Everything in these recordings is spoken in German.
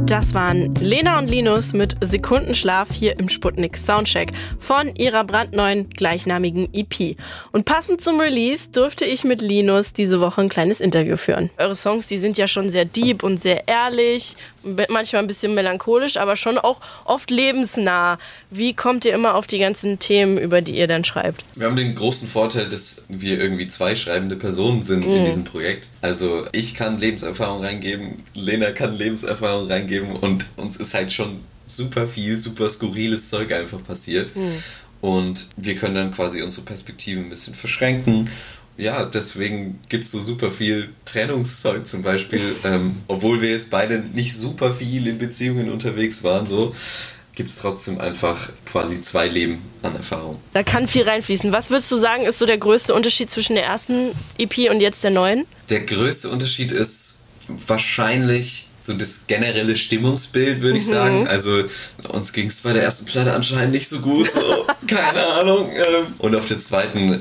Das waren Lena und Linus mit Sekundenschlaf hier im Sputnik Soundcheck von ihrer brandneuen gleichnamigen EP. Und passend zum Release durfte ich mit Linus diese Woche ein kleines Interview führen. Eure Songs, die sind ja schon sehr deep und sehr ehrlich, manchmal ein bisschen melancholisch, aber schon auch oft lebensnah. Wie kommt ihr immer auf die ganzen Themen, über die ihr dann schreibt? Wir haben den großen Vorteil, dass wir irgendwie zwei schreibende Personen sind in diesem Projekt. Also ich kann Lebenserfahrung reingeben, Lena kann Lebenserfahrung reingeben und uns ist halt schon super viel, super skurriles Zeug einfach passiert. Und wir können dann quasi unsere Perspektiven ein bisschen verschränken. Ja, deswegen gibt es so super viel Trennungszeug zum Beispiel. Obwohl wir jetzt beide nicht super viel in Beziehungen unterwegs waren, so gibt es trotzdem einfach quasi zwei Leben an Erfahrung. Da kann viel reinfließen. Was würdest du sagen, ist so der größte Unterschied zwischen der ersten EP und jetzt der neuen? Der größte Unterschied ist wahrscheinlich so das generelle Stimmungsbild, würde ich sagen. Also uns ging es bei der ersten Platte anscheinend nicht so gut, so keine Ahnung. Und auf der zweiten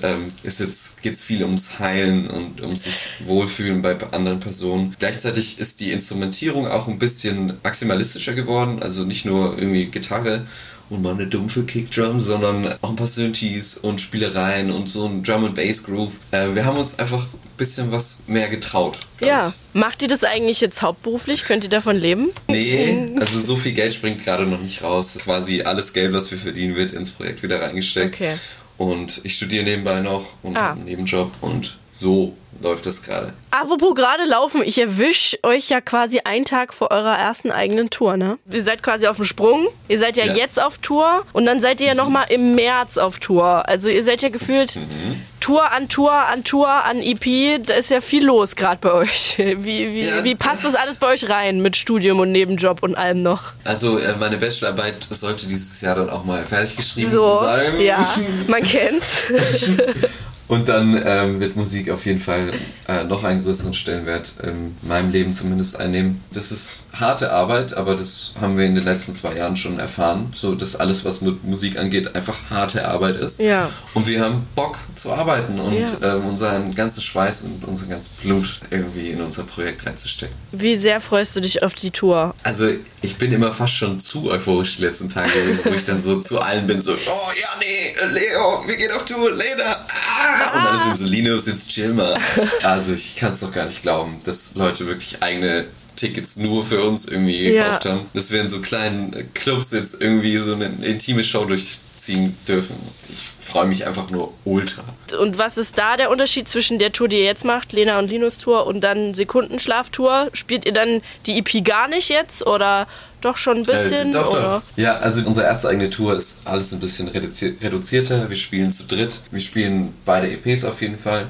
geht es viel ums Heilen und um sich wohlfühlen bei anderen Personen. Gleichzeitig ist die Instrumentierung auch ein bisschen maximalistischer geworden, also nicht nur irgendwie Gitarre und mal eine dumpfe Kickdrum, sondern auch ein paar Synthes und Spielereien und so ein Drum and Bass Groove. Wir haben uns einfach ein bisschen was mehr getraut. Ja. Macht ihr das eigentlich jetzt hauptberuflich? Könnt ihr davon leben? Nee, also so viel Geld springt gerade noch nicht raus. Quasi alles Geld, was wir verdienen, wird ins Projekt wieder reingesteckt. Okay. Und ich studiere nebenbei noch und habe einen Nebenjob und so läuft das gerade. Apropos gerade laufen, ich erwische euch ja quasi einen Tag vor eurer ersten eigenen Tour, ne? Ihr seid quasi auf dem Sprung, ihr seid ja jetzt auf Tour und dann seid ihr ja nochmal im März auf Tour. Also ihr seid ja gefühlt Tour an Tour an Tour an EP, da ist ja viel los gerade bei euch. Wie passt das alles bei euch rein mit Studium und Nebenjob und allem noch? Also meine Bachelorarbeit sollte dieses Jahr dann auch mal fertig geschrieben sein. Ja, man kennt's. Und dann wird Musik auf jeden Fall noch einen größeren Stellenwert in meinem Leben zumindest einnehmen. Das ist harte Arbeit, aber das haben wir in den letzten 2 Jahren schon erfahren. So, dass alles, was mit Musik angeht, einfach harte Arbeit ist. Ja. Und wir haben Bock zu arbeiten und unseren ganzen Schweiß und unser ganzes Blut irgendwie in unser Projekt reinzustecken. Wie sehr freust du dich auf die Tour? Also ich bin immer fast schon zu euphorisch die letzten Tage gewesen, wo ich dann so zu allen bin, so, oh ja, nee, Leo, wir gehen auf Tour, Lena, und alle sind so, Linus, jetzt chill mal. Also ich kann es doch gar nicht glauben, dass Leute wirklich eigene Tickets nur für uns irgendwie gekauft haben. Dass wir in so kleinen Clubs jetzt irgendwie so eine intime Show durchziehen dürfen. Ich freue mich einfach nur ultra. Und was ist da der Unterschied zwischen der Tour, die ihr jetzt macht, Lena und Linus Tour, und dann Sekundenschlaf-Tour? Spielt ihr dann die EP gar nicht jetzt oder doch schon ein bisschen? Doch. Ja, also unsere erste eigene Tour ist alles ein bisschen reduzierter. Wir spielen zu dritt. Wir spielen beide EPs auf jeden Fall.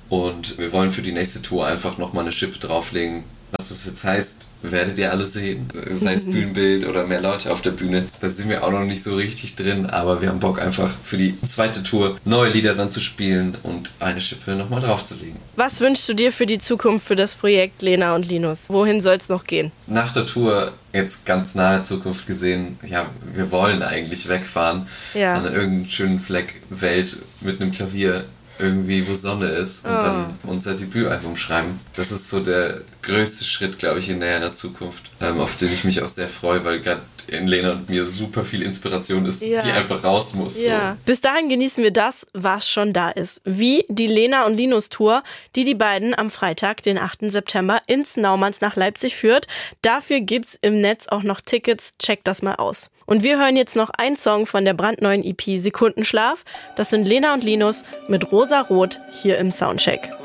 Und wir wollen für die nächste Tour einfach nochmal eine Schippe drauflegen. Was das jetzt heißt, werdet ihr alle sehen. Sei es Bühnenbild oder mehr Leute auf der Bühne. Da sind wir auch noch nicht so richtig drin, aber wir haben Bock einfach für die zweite Tour neue Lieder dann zu spielen und eine Schippe nochmal draufzulegen. Was wünschst du dir für die Zukunft, für das Projekt Lena und Linus? Wohin soll es noch gehen? Nach der Tour, jetzt ganz nahe Zukunft gesehen, ja, wir wollen eigentlich wegfahren an irgendeinen schönen Fleck Welt mit einem Klavier irgendwie, wo Sonne ist und dann unser Debütalbum schreiben. Das ist so der größte Schritt, glaube ich, in näherer Zukunft, auf den ich mich auch sehr freue, weil gerade in Lena und mir super viel Inspiration ist, die einfach raus muss. Ja. So. Bis dahin genießen wir das, was schon da ist. Wie die Lena und Linus Tour, die beiden am Freitag, den 8. September, ins Naumanns nach Leipzig führt. Dafür gibt's im Netz auch noch Tickets. Checkt das mal aus. Und wir hören jetzt noch einen Song von der brandneuen EP Sekundenschlaf. Das sind Lena und Linus mit Rosa Rot hier im Soundcheck.